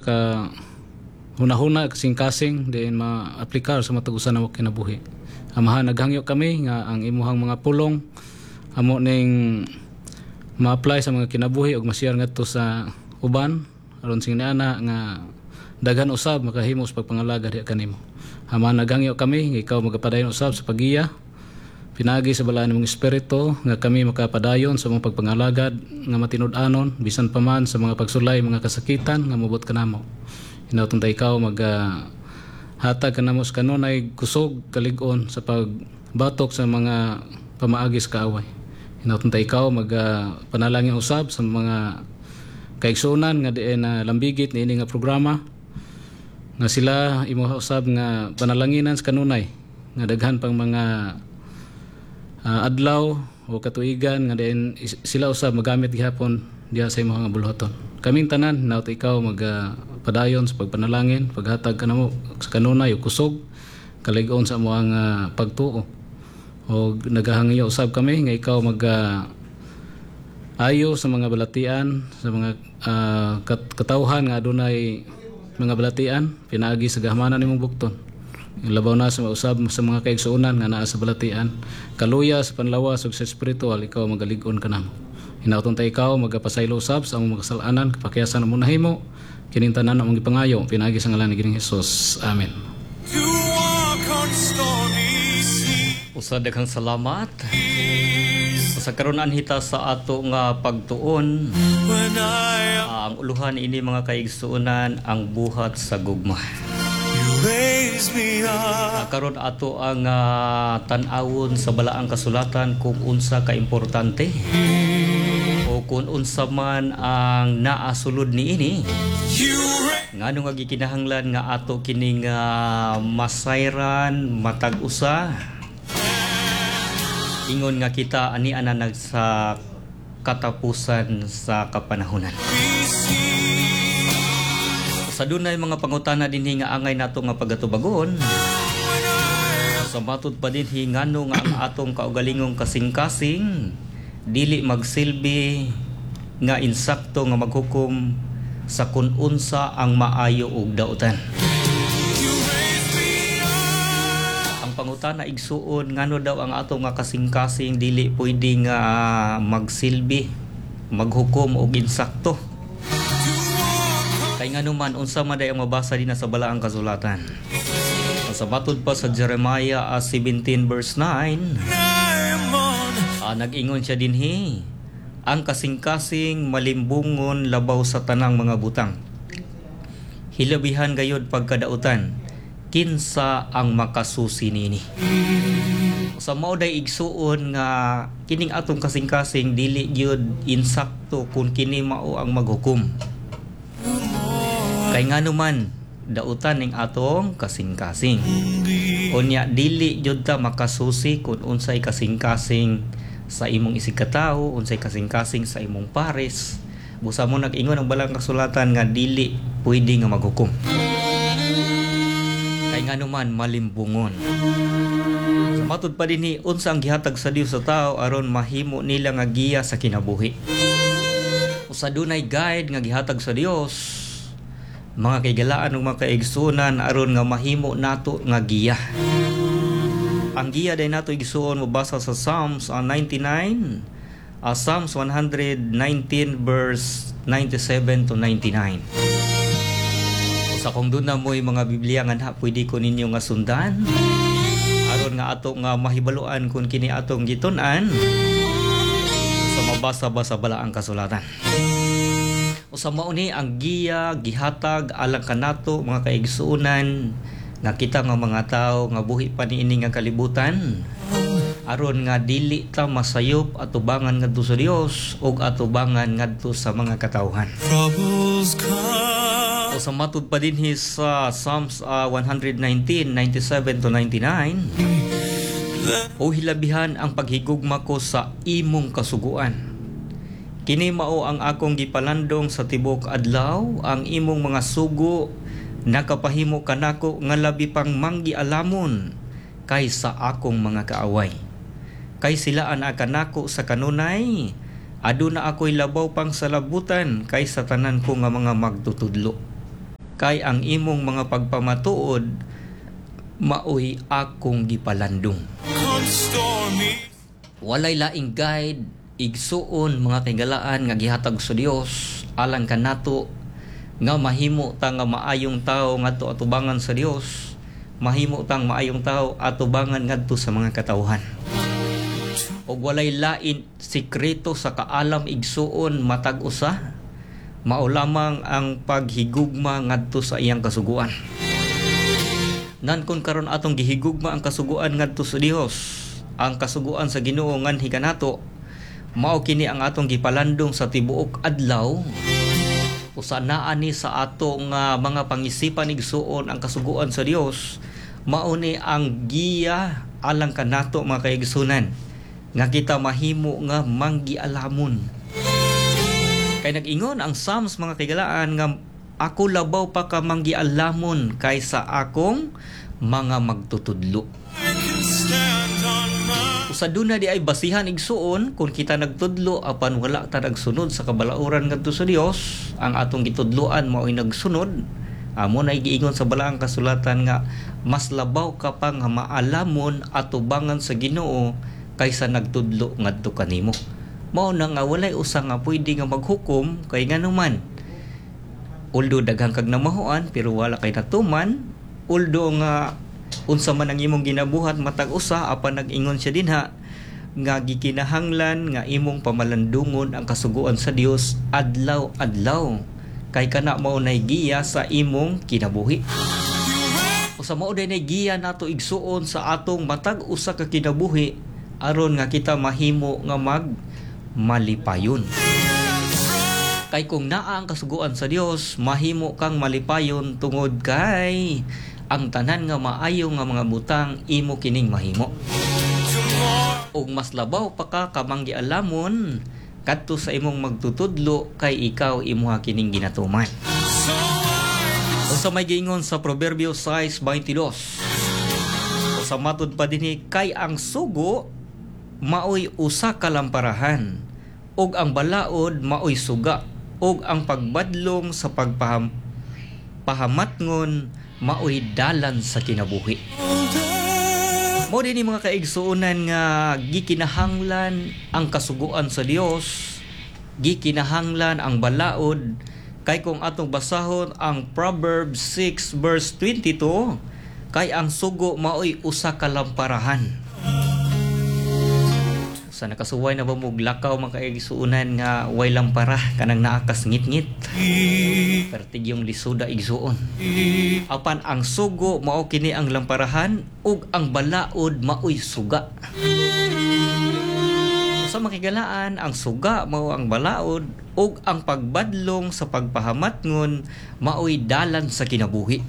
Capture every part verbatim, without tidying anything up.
maka hunahuna kasing-kasing din ma-aplikar sa matagusan na kinabuhi. Amahan naghangyo kami nga ang imuhang mga pulong amo ning ma-apply sa mga kinabuhi ug ma-share ngadto sa uban aron sing ana nga daghan usab makahimo sa pagpangalaga diha kanimo. Amahan naghangyo kami nga ikaw magapadayon usab sa pagiya pinagi sa balaan ng espiritu nga kami makapadayon sa mga pagpangalagad nga matinud-anon bisan pa man sa mga pagsulay mga kasakitan nga mabot kanamo. Hinautong ta ikaw mag uh, hatag kanamo sa kanunay kusog kalig-on sa pagbatok sa mga pamaagi sa kaaway. Hinautong ta ikaw mag uh, panalangin usab sa mga kaigsunan nga diay na lambigit niini nga programa nga sila imo usab nga panalanginan sa kanunay nga daghan pang mga Uh, adlaw o katuigan nga din sila usab magamit gihapon diha sa imong mga bulhoton. Kaming tanan naut ikaw magpadayon uh, sa pagpanalangin, paghatag kanamo sa kanunay ug kusog kalig-on sa among uh, pagtuo. O nagahangyo usab kami nga ikaw mag uh, ayo sa mga balatian, sa mga uh, kat- katawhan nga adunay mga balatian pinaagi sa gahamanan nimong bukton. Labaw na sa usab sa mga kaigsuonan nga naa sa balatian kaluya sa panlawas ug sa espiritual ikaw magalig-on kanamo. Hinautong ta ikaw magapasaylo usab sa among makasalanan kapakiyasan among nahimo kining tanan among gipangayo pinagi sa ngalan ni Ginoong Hesus. Amen. Usa daghang salamat sa karon anhita sa ato nga pagtuon. Uh, ang uluhan ini mga kaigsuonan ang buhat sa gugma. Uh, karon ato ang uh, tan-awon sa balaang kasulatan kung unsa ka importante o kung unsa man ang naa sulod niini ngano nga gikinahanglan nga ato kining uh, masayran matag usa ingon nga kita ani ana nag sa katapusan sa kapanahunan. Sa dunay mga pangutana dinhi nga angay nato nga pagatubagon. Sa matud pa dinhi ngano nga ang atong kaugalingong kasing-kasing dili magsilbi nga insakto nga maghukom sa kun unsa ang maayo ug dautan. Ang pangutana igsuon ngano daw ang atong nga kasing-kasing dili pwede nga magsilbi maghukom og insakto. Kay nga naman, unsa maday ang mabasa din sa balaang kasulatan. Sa batod pa sa Jeremiah uh, seventeen verse nine, uh, nag-ingon siya dinhi, ang kasing-kasing malimbungon labaw sa tanang mga butang. Hilabihan gayod pagkadautan, kinsa ang makasusi nini. Sa mao day igsuon nga kining atong kasing-kasing dili gyud insakto kung kini mao ang maghukom. Kay nga naman, dautan ning atong kasing-kasing. Unya, dili jud ta makasusi kung unsay kasing-kasing sa imong isigkatawo, unsay kasing-kasing sa imong pares. Busa mo nag-ingon ang balang kasulatan nga dili pwede nga maghukom. Kay nga naman, malimbungon. Sa matud pa dinhi, unsa ang gihatag sa Dios sa tao aron mahimo nila nga giya sa kinabuhi. Usa dunay guide nga gihatag sa Dios, mga kaigalaan ng mga kaigsunan aron nga mahimo nato nga giya. Ang giya day nato igsuon mabasa sa Psalms uh, ninety-nine, uh, Psalms one nineteen verse ninety-seven to ninety-nine. Sa kung doon na mo'y mga Biblia nga na pwede ko ninyo nga sundan aron nga ato nga mahibaluan kung kini atong gitun-an sa mabasa ba sa balaang kasulatan. Usa mao ni ang giya gihatag alang kanato mga kaigsuonan nga kita nga mga tawo nga buhi pa niini nga kalibutan aron nga dili ta masayop atubangan ngadto sa Dios ug atubangan ngadto sa mga katawhan. O sa matud pa dinhi sa Psalms uh, one nineteen, ninety-seven to ninety-nine, o hilabihan ang paghigugma ko sa imong kasuguan. Kini mao ang akong gipalandong sa tibok adlaw, ang imong mga sugo nakapahimo kanako nga labi pang manggialamon kaysa akong mga kaaway. Kay sila ana kanako sa kanunay, aduna ako'y labaw pang sa labutan kaysa tanan ko nga mga magtutudlo. kay ang imong mga pagpamatuod maoy akong gipalandong. Walay laing guide, igsuon mga kagalaan nga gihatag sa Dios alang kanato nga mahimo ta nga maayong tao ngadto atubangan sa Dios, mahimo tang maayong tao atubangan ngadto sa mga katawhan. Og walay lain sikreto sa kaalam igsuon matag usa, mao lamang ang paghigugma ngadto sa iyang kasuguan. Nan kun karon atong gihigugma ang kasuguan ngadto sa Dios, ang kasuguan sa Ginoo nganhi kanato, mao kini ang atong gipalandong sa tibuok adlaw. Usa naa ni sa ato nga mga pangisipan igsuon ang kasuguan sa Dios, mao ni ang giya alang kanato mga kaigsunan nga kita mahimo nga manggialamon. Kay nag-ingon ang Psalms mga kagalaan nga ako labaw pa ka manggialamon kaysa akong mga magtutudlo. Usaduna di ay basihan igsuon kung kita nagtudlo apan wala ta nagsunod sa kabalauran ngadto sa Dios, ang atong gitudloan mao'y nagsunod. Amo na giingon sa balaang kasulatan nga mas labaw ka pa nga maalamon atubangan sa Ginoo kaysa nagtudlo ngadto kanimo. Mao na nga walay usa nga pwede nga maghukom kay nganuman. Uldo daghang kag namahuan pero wala kay natuman, uldo nga unsa man ang imong ginabuhat matag usa apan nag-ingon siya dinha nga gikinahanglan nga imong pamalandungon ang kasuguan sa Dios adlaw-adlaw kay kana mao nay giya sa imong kinabuhi. Usa mao day nay giya nato igsuon sa atong matag usa ka kinabuhi aron nga kita mahimo nga mag malipayon. Kay kung naa ang kasuguan sa Dios, mahimo kang malipayon tungod kay ang tanan nga maayo nga mga butang imo kining mahimo. Og mas labaw pa ka kamang gialamon kadto sa imong magtutudlo kay ikaw imuha kining ginatuman. Unsa may giingon sa Proverbio six twenty-two. Sa matud pa dinhi kay ang sugo maoy usa ka lamparahan og ang balaod maoy suga og ang pagbadlong sa pagpaham pahamatngon maoy dalan sa kinabuhi. Mo dinhi mga kaigsuonan nga gikinahanglan ang kasuguan sa Dios, gikinahanglan ang balaod kay kung atong basahon ang Proverbs six verse twenty-two, kay ang sugo maoy usa ka lamparahan. Sa nakasuway na ba mo lakaw mga kaigsuonan nga way lampara kanang naakas ngit-ngit. Pertig yung lisuda igsuon. Apan ang sugo mao kini ang lamparahan ug ang balaod maoy suga. Sa makigalaan ang suga mao ang balaod ug ang pagbadlong sa pagpahamatngon maoy dalan sa kinabuhi.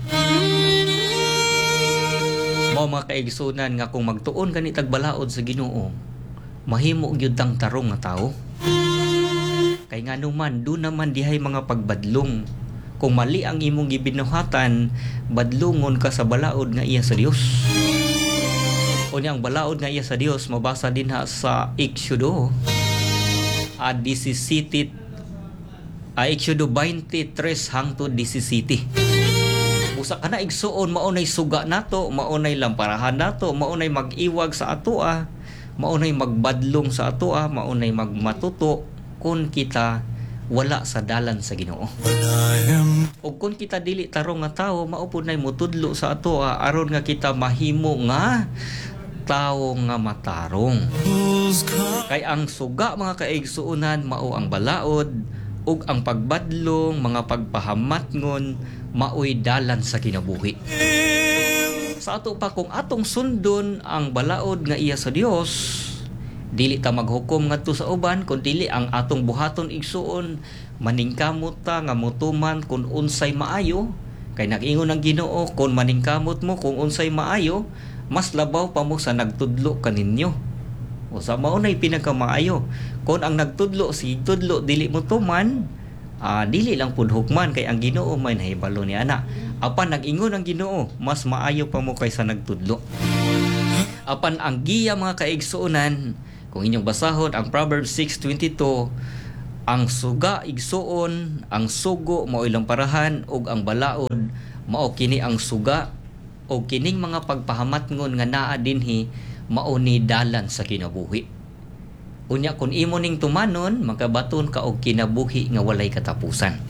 Mao mga kaigsuonan nga kung magtuon kani tag balaod sa Ginoo, mahimo gyud tang tarong nga tao. Kay nganuman do naman dihay mga pagbadlong. Kung mali ang imong gibinuhatan, badlongon ka sa balaod nga iya sa Dios. Unya ang balaod nga iya sa Dios mabasa din ha sa Exodo a seventeen a Exodo twenty-three hangtod seventeen. Usa kana igsuon maunay suga nato, maunay lamparahan nato, maunay mag-iwag sa atoa, maunay magbadlong sa atoa, maunay magmatuto kung kita wala sa dalan sa Ginoo. O kung kita dili tarong nga tao, maupod nay mutudlo sa atoa aron nga kita mahimo nga tao nga matarong. Kay ang suga mga kaigsuonan mao ang balaod ug ang pagbadlong mga pagpahamatngon maoy dalan sa kinabuhi. Sa ato pa kung atong sundon ang balaod nga iya sa Dios, dili ta maghukom ngadto sa uban kun dili ang atong buhaton igsuon maningkamot ta nga motuman kung unsay maayo. Kay nag-ingon ang Ginoo, kung maningkamot mo kung unsay maayo, mas labaw pa mo sa nagtudlo kaninyo. O sa maunay pinagkamaayo, kung ang nagtudlo si tudlo dili mo tuman, ah, dili lang pud hukman kay ang Ginoo may nahibalo ni ana. Apan nag-ingon ang Ginoo, mas maayo pa mo kaysa nagtudlo. Apan ang giya mga kaigsuonan, kung inyong basahon ang Proverbs six twenty-two, Ang suga igsuon, ang sugo mao ilang parahan ug ang balaod mao kini ang suga o kining mga pagpahamatngon nga naa dinhi mao ni dalan sa kinabuhi. Unya kun imo ning tumanon, makabaton ka og kinabuhi nga walay katapusan.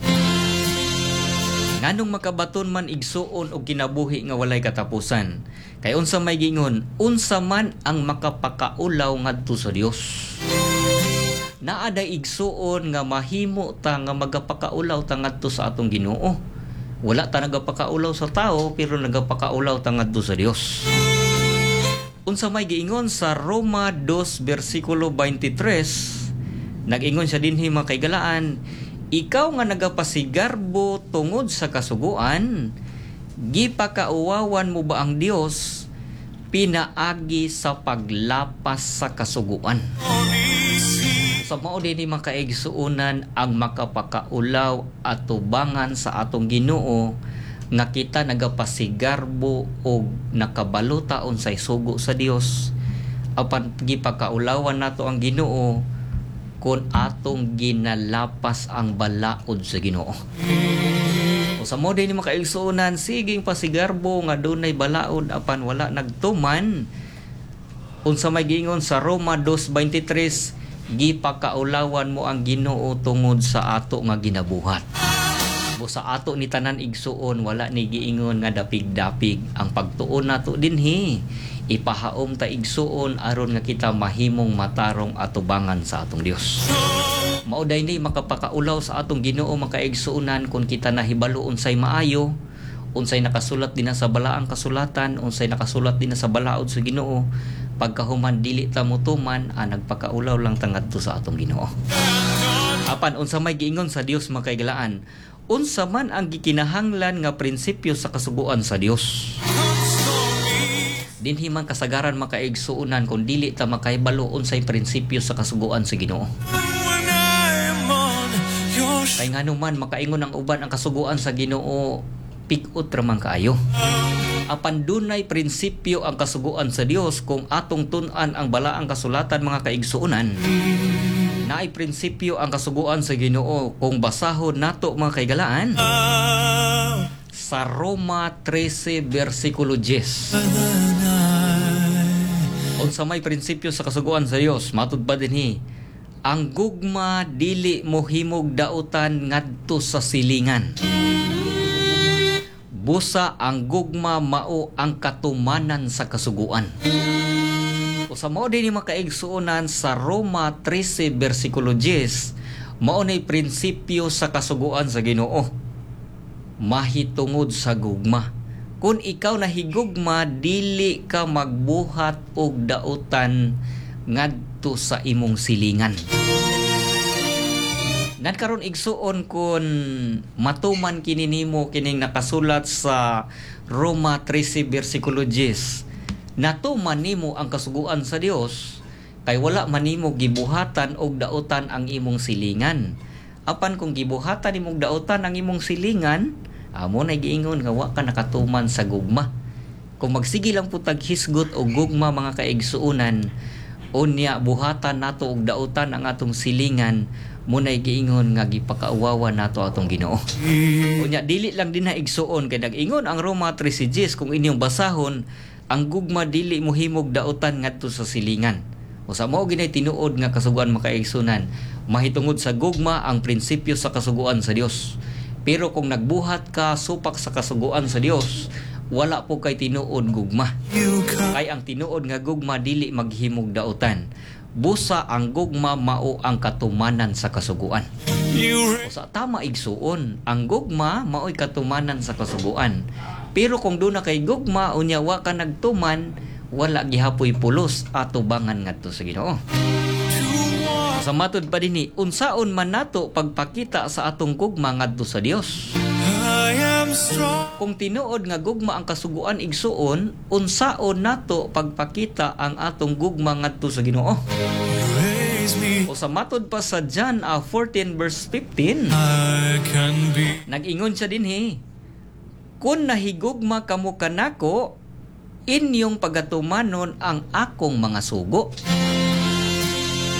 Nganong makabaton man igsuon og kinabuhi nga walay katapusan? Kay unsa may gingon, unsa man ang makapakaulaw ngadto sa Dios. Naa day igsuon nga mahimo ta nga magapakaulaw ta ngadto sa atong Ginoo. Wala ta nagapakaulaw sa tao pero nagapakaulaw ta ngadto sa Dios. Unsa may giingon sa Roma two bersikulo twenty-three, nag-ingon siya dinhi mga kaigalaan, ikaw nga nagapasigarbo tungod sa kasuguan, gipakauwawan mo ba ang Dios pinaagi sa paglapas sa kasuguan? Sa mao dinhi mga kaigsuonan ang makapakaulaw at tubangan sa atong Ginoo nga kita nagapasigarbo o nakabaluta unsay sugo sa Dios apan gipakaulawan nato ang Ginoo kun atong ginalapas ang balaod sa Ginoo. O sa mo din mga kaigsuonan, siging pasigarbo nga dunay balaod apan wala nagtuman. Unsa may giingon sa Roma two twenty-three, gipakaulawan mo ang Ginoo tungod sa ato nga ginabuhat. O sa ato ni tanan igsuon, wala ni giingon nga dapig-dapig ang pagtuon nato dinhi. Ipahaom ta igsuon aron nga kita mahimong matarong atubangan sa atong Dios. Mao day ni makapakaulaw sa atong Ginoo makaigsuonan kung kita nahibalo unsay maayo, unsay nakasulat din sa balaang kasulatan, unsay nakasulat din sa balaod sa Ginoo. Pagkahuman dili ta motuman, ah, nagpakaulaw lang ta ngadto sa atong Ginoo. Apan unsa may giingon sa Dios makaigalaan, unsa man ang gikinahanglan nga prinsipyo sa kasuguan sa Dios. Dinhi man kasagaran makaigsuonan kung dili ta makahibalo unsay prinsipyo sa kasuguan sa Ginoo. Kay nganuman makaingon ang uban ang kasuguan sa Ginoo, pig-ut ra man kaayo. Apan dunay prinsipyo ang kasuguan sa Dios kung atong tun-an ang balaang kasulatan mga kaigsuonan. Naay prinsipyo ang kasuguan sa Ginoo kung basahon nato mga kaigalaan sa Roma thirteen bersikulo ten. Unsa may prinsipyo sa kasuguan sa Dios, matud pa dinhi, ang gugma dili mohimog dautan ngadto sa silingan. Busa ang gugma mao ang katumanan sa kasuguan. O sa mao din makaigsuonan sa Roma thirteen bersikulo ten, mao nay prinsipyo sa kasuguan sa Ginoo. Mahitungod sa gugma. Kung ikaw nahigugma, dili ka magbuhat og dautan ngadto sa imong silingan. Nagkaron igsuon kun matuman kini nimo kining nakasulat sa Roma thirteen bersikulo ten. Natuman nimo ang kasuguan sa Dios kay wala man nimo gibuhatan og dautan ang imong silingan. Apan kung gibuhatan nimong dautan ang imong silingan, amo na giingon nga wa ka nakatuman sa gugma. Kung magsige lang putag hisgot o gugma mga kaigsuonan, unya buhatan nato og dautan ang atong silingan, muna giingon nga gipakauwawa nato atong Ginoo. Unya dili lang din na igsuon kay nag-ingon ang Roma thirteen ten kung inyong basahon, ang gugma dili mohimog dautan ngadto sa silingan. O sa mao ginay tinuod nga kasuguan makaigsunan, mahitungod sa gugma ang prinsipyo sa kasuguan sa Dios. Pero kung nagbuhat ka supak sa kasuguan sa Dios, wala po kay tinuod gugma. Kay ang tinuod nga gugma dili maghimog dautan. Busa ang gugma mao ang katumanan sa kasuguan. O sa tama igsuon, ang gugma mao'y katumanan sa kasuguan. Pero kung doon na kay gugma, unya wa ka nagtuman, wala gihapoy pulos at tubangan ngadto sa Ginoo. Sa matod pa dinhi, unsaon man nato pagpakita sa atong gugma ngadto sa Dios. Kung tinuod nga gugma ang kasuguan igsuon, unsaon nato pagpakita ang atong gugma ngadto sa Ginoo. O sa matod pa sa John uh, fourteen verse fifteen, nag-ingon siya dinhi, kung nahigugma kamo kanako, inyong pagatumanon ang akong mga sugo. Mao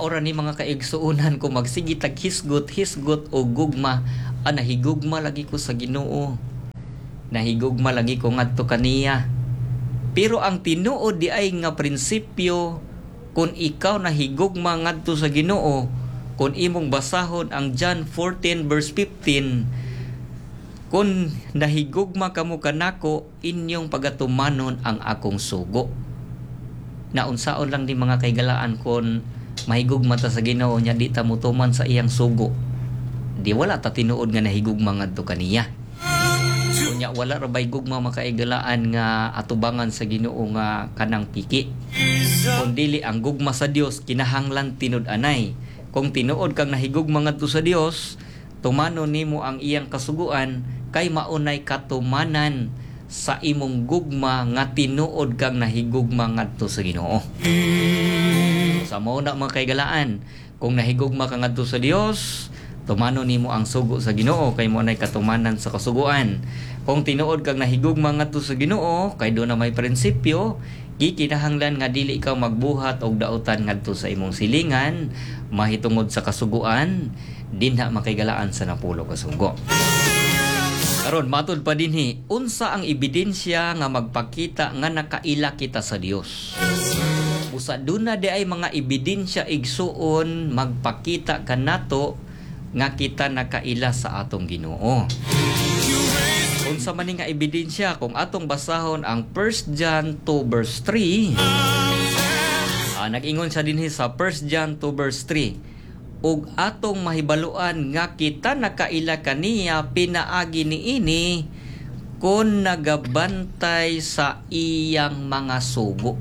maora ni mga kaigsuunan kung magsigi tag hisgot hisgot o gugma, ah, nahigugma lagi ko sa Ginoo, nahigugma lagi ko ngadto kaniya. Pero ang tinuod di ay nga prinsipyo, kung ikaw nahigugma ngadto sa Ginoo, kung imong basahon ang John fourteen verse fifteen, kung nahigugma kamo kanako, inyong pagatumanon ang akong sugo. Naunsaon lang di mga kaigalaan kung mahigugma ta sa Ginoo nya di ta mutuman sa iyang sugo. Di wala ta tinuod nga nahigugma ngadto kaniya. Kunya wala ra bay gugma makaigalaan nga atubangan sa Ginoo nga kanang piki. Kung dili ang gugma sa Dios kinahanglan tinud-anay. Kung tinuod kang nahigugma ngadto sa Dios, tumanon nimo ang iyang kasuguan kay maunay katumanan sa imong gugma nga tinuod kang nahigugma ngadto sa Ginoo. Sa mao na mga kaigalaan, kung nahigugma ka ngadto sa Dios, tumanon nimo ang sugo sa Ginoo kay maunay katumanan sa kasuguan. Kung tinuod kang nahigugma ngadto sa Ginoo, kay do na may prinsipyo, gikinahanglan nga dili ikaw magbuhat og dautan ngadto sa imong silingan, mahitungod sa kasuguan, dinha makaigalaan sa napulo ka sugo. Karon matud pa dinhi, unsa ang ebidensya nga magpakita nga nakaila kita sa Dios? Usa duna di ay mga ebidensya igsuon magpakita kanato nga kita nakaila sa atong Ginoo. Unsa man ni nga ebidensya kung atong basahon ang First John two verse three. Ah, nag-ingon siya dinhi sa First John two verse three. Ug atong mahibaluan nga kita nakaila kaniya pinaagi niini kun nagabantay sa iyang mga sugo.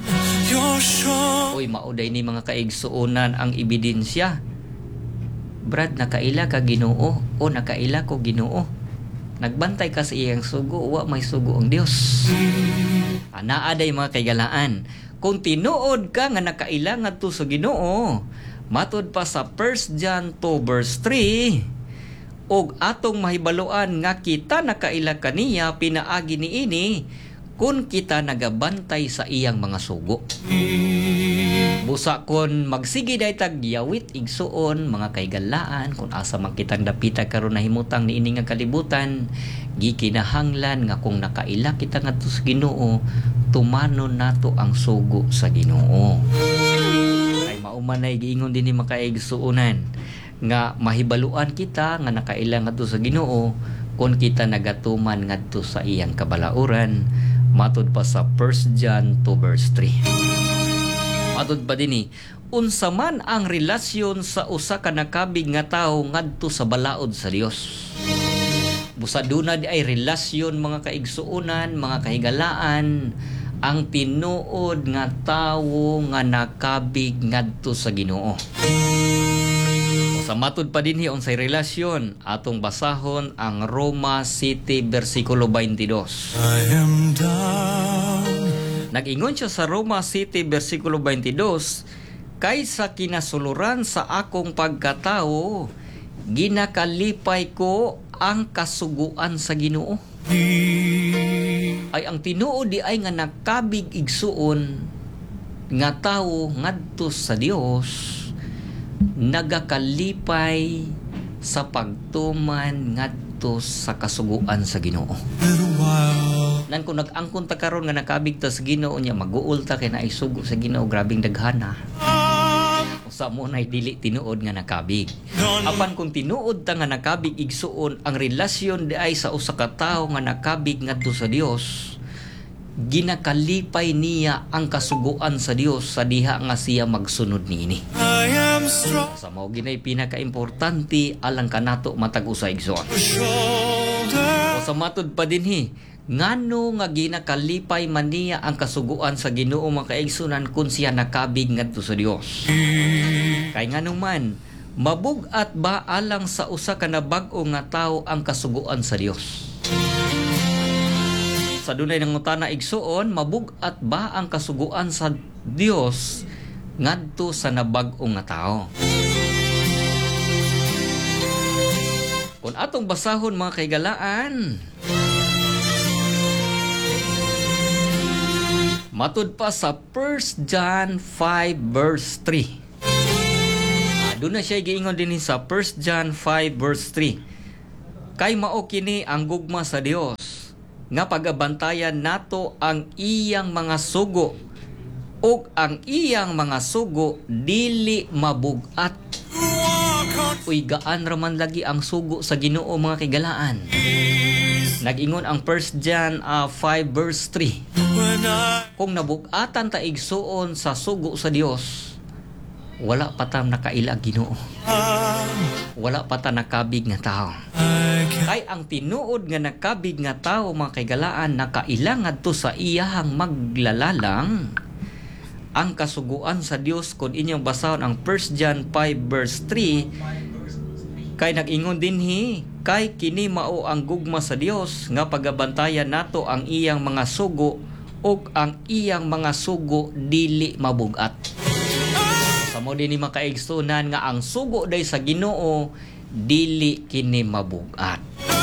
Uy, mauday ni mga kaigsuonan ang ebidensya. Brad, nakaila ka Ginoo o nakaila ko Ginoo. Nagbantay ka sa iyang sugo, wa may sugo ang Dios. Anaaday mga kaigalaan. Kung tinuod ka nga nakaila ngadto sa Ginoo, matud pa sa First John two verse three, og atong mahibaluan nga kita nakaila kaniya pinaagi niini kun kita nagabantay sa iyang mga sugo. Busa kon magsigi day tag yawit igsuon mga kaigalaan kung asa man kitang dapita karon nahimutang niini nga kalibutan, gikinahanglan nga kung nakaila kita ngadto sa Ginoo, tumanon nato ang sugo sa Ginoo. Umanay giingon din ni makaigsuonan nga mahibaluan kita nga nakailang ngadto sa Ginoo kung kita nagatuman ngadto sa iyang kabalauran, matud pa sa First John two verse three. Matud pa dinhi, unsa man ang relasyon sa usa ka nakabig nga tawo ngadto sa balaod sa Dios. Busaduna di ay relasyon mga kaigsuonan, mga kahigalaan, ang tinuod nga tawo nga nakabig ngadto sa Ginoo. Sa matud pa dinhi unsay relasyon, atong basahon ang Roma City versikulo twenty-two. I am down. Nag-ingon siya sa Roma City versikulo twenty-two, kaysa kinasuluran sa akong pagkatawo, ginakalipay ko ang kasuguan sa Ginoo. Ay ang tinuod di ay nga nakabig igsuon nga tawo ngadto sa Dios, nagakalipay sa pagtuman ngadto sa kasuguan sa Ginoo. Nan kung nag-angkon ta karon nga nakabig ta sa Ginoo nya, maguol ta kay naay sugo sa Ginoo, grabing daghana. Sa mo nay dili tinuod nga nakabig. Apan kung tinuod ta nga nakabig igsuon, ang relasyon di ay sa usa ka tawo nga nakabig ngadto sa Dios, ginakalipay niya ang kasuguan sa Dios sa diha nga siya magsunod niini. Sa mao ginay pinaka-importante alang kanato matag usa igsuon. O sa matud pa dinhi, ngano nga ginakalipay man niya ang kasuguan sa Ginoo mga kaigsunan kung siya nakabig ngadto sa Dios. Kay ngano man, mabug-at ba alang sa usa ka nabag-o nga tawo ang kasuguan sa Dios? Sa dunay nangutana igsuon, mabug-at ba ang kasuguan sa Dios ngadto sa nabag-o nga tawo? Kung atong basahon mga kaigalaan, matud pa sa First John five verse three. Doon na siya giingon din sa First John five verse three. Kay mao kini ang gugma sa Dios nga pagabantayan nato ang iyang mga sugo ug ang iyang mga sugo dili mabugat. Uy, gaan raman lagi ang sugo sa Ginoo mga kaigalaan. Nag-ingon ang First John uh, five verse three. Kung nabugatan ta igsuon sa sugo sa Dios, wala pa ta nakaila Ginoo. Wala pa ta nakabig nga tao. Kay ang tinuod nga nakabig nga tao mga kaigalaan nakaila ngadto sa iyahang maglalalang ang kasuguan sa Dios. Kung inyong basahon ang First John five verse three, kay nag-ingon dinhi, kay kini mao ang gugma sa Dios nga pagabantayan nato ang iyang mga sugo ug ang iyang mga sugo dili mabugat. Samo din ni makaigsunan nga ang sugo day sa Ginoo dili kini mabugat.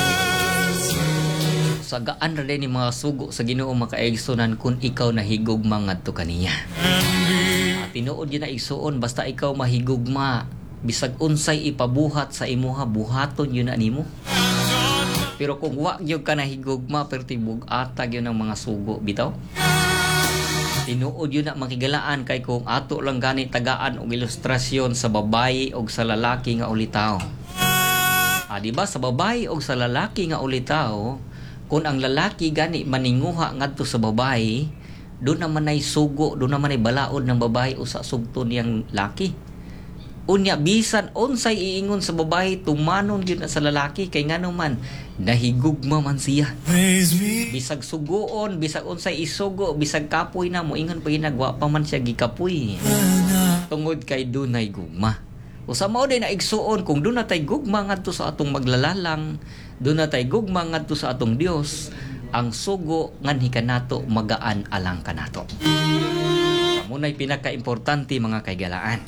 Sagaan ra din ni mga sugo sa Ginoo makaigsunan kung ikaw nahigugma ngadto kaniya. At tinuod gyud na igsuon basta ikaw mahigugma, bisag unsay ipabuhat sa imuha buhaton yun na nimo. Pero kung wa gyud ka nahigugma pero tibug-ata gyud ang mga sugo bitaw, tinuod yun na makigalaan kay kung ato lang gani tagaan og ilustrasyon sa babayi og sa lalaki nga ulitaw. Ah, di ba sa babayi og sa lalaki nga ulitaw, kung ang lalaki gani maninguha ngadto sa babayi, doon naman ay sugo, doon naman ay balaod ng babayi o sa sugton niyang laki. Unya bisan unsay iingon sa babayi tumanon gyud na sa lalaki kay ngano man nahigugma man siya. Bisag sugoon, bisag unsay isugo, bisag kapoy na mo ingon pa ginagwa pa man siya gikapoy. Tungod kay dunay gugma. Usa mao din na igsuon kung doon natay gugma ngadto sa atong maglalalang, doon natay gugma ngadto sa atong Dios, ang sugo nganhi kanato magaan alang kanato. Amo nay pinaka-importante mga kaigalaan.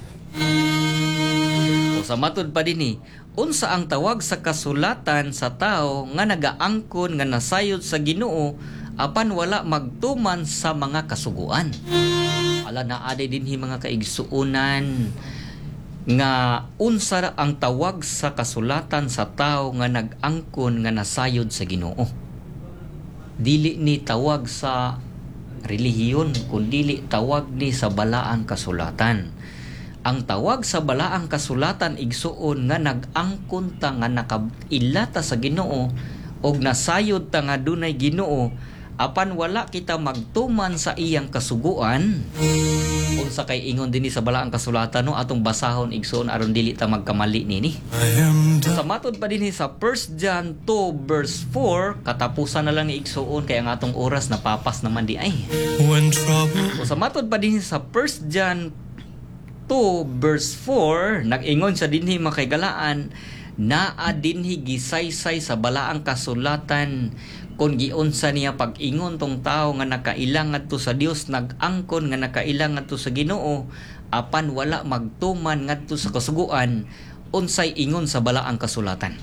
O sa matud pa dinhi, unsa ang tawag sa kasulatan sa tao nga nagaangkon nga nasayod sa Ginoo apan wala magtuman sa mga kasuguan. Ala na aday dinhi mga kaigsuonan nga unsa ang tawag sa kasulatan sa tao nga nag-angkon nga nasayod sa Ginoo. Dili ni tawag sa relihiyon kundi tawag ni sa balaang kasulatan. Ang tawag sa balaang kasulatan igsuon nga nag-angkon ta nga nakailata sa Ginoo og nasayod ta nga dunay Ginoo apan wala kita magtuman sa iyang kasuguan. Unsa kay ingon dinhi sa balaang kasulatan no atong basahon igsuon aron dili ta magkamali nini. Sa matod pa dinhi sa First John two verse four, katapusan na lang ni igsuon kay ang atong oras napapas naman di ay. Sa matod pa dinhi sa First John two verse four, nag-ingon sa dinhi makaigalaan naa dinhi gisaysay sa balaang kasulatan kung giunsa niya pag-ingon tong tao nga nakailang ngadto sa Dios, nag-angkon nga nakailang ngadto sa Ginoo apan wala magtuman ngadto sa kasuguan, unsay ingon sa balaang kasulatan.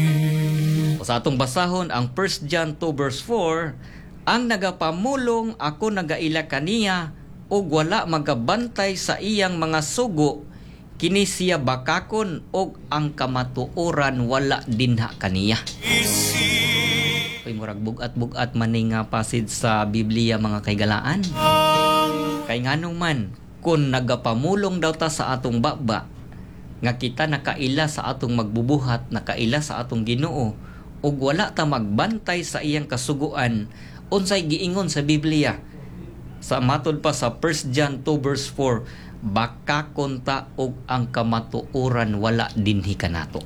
O sa atong basahon ang First John two verse four, ang nagapamulong ako nagaila kaniya og wala magabantay sa iyang mga sugo, kini siya bakakon og ang kamatuoran wala dinha kaniya. Uy, murag bugat-bugat maning nga passage sa Biblia mga kaigalaan. Kay nganong man, kung nagapamulong daw ta sa atong baba, nga kita nakaila sa atong magbubuhat, nakaila sa atong Ginoo, ug wala ta magbantay sa iyang kasuguan, unsay giingon sa Biblia? Sa matod pa sa First John two verse four, baka konta og ang kamatuoran wala dinhi kanato.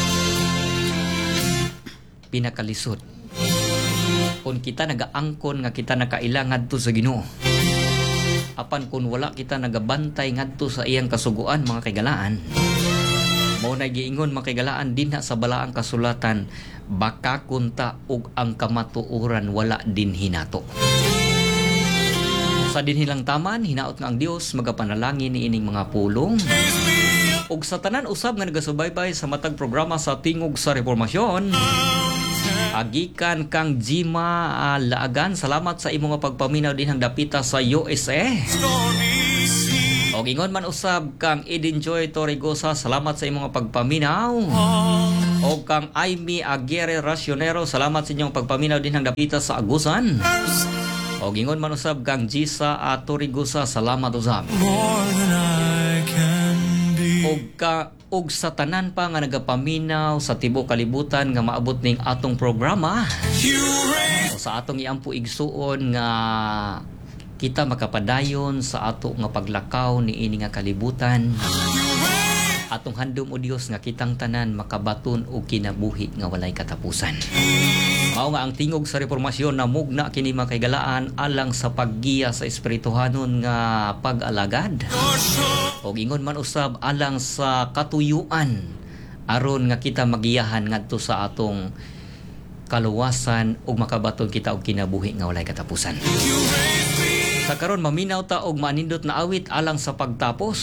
Pinakalisod, kung kita nagaangkon nga kita nakailang ngadto sa Ginoo, apan kung wala kita nagabantay ngadto sa iyang kasuguan mga kaigalaan, mao na giingon mga kaigalaan dinha sa balaang kasulatan, baka konta og ang kamatuoran wala dinhi nato. Sa dinhilang taman, hinaot nga ang Dios magapanalangin ni ining mga pulong. Ug sa tanan usab nga nagasubaybay sa matag programa sa Tingog sa Reformasyon, agikan kang Jima uh, Laagan, salamat sa imong pagpaminaw dinhang dapita sa U S A. Og ingon man usab kang Eden Joy Torregosa, salamat sa imong pagpaminaw. Og kang Aimee Aguirre Racionero, salamat sa inyong pagpaminaw din ang dapita sa Agusan. Og ingon man usab kang Gisa Torregosa, salamat usab. Og ka og sa tanan pa nga nagapaminaw sa tibuok kalibutan nga maabot ning atong programa. O sa atong iampo igsuon nga kita makapadayon sa ato nga paglakaw ni ini nga kalibutan. Atong handom o Dios nga kitang tanan makabaton og kinabuhi nga walay katapusan. Mao nga ang tingog sa reformasyon na mugna kini makaigalaan alang sa paggiya sa espirituhanon nga pag-alagad. Og ingon man usab alang sa katuyuan aron nga kita magiyahan ngadto sa atong kaluwasan ug makabaton kita og kinabuhi nga walay katapusan. Sa karon maminaw ta og manindot na awit alang sa pagtapos.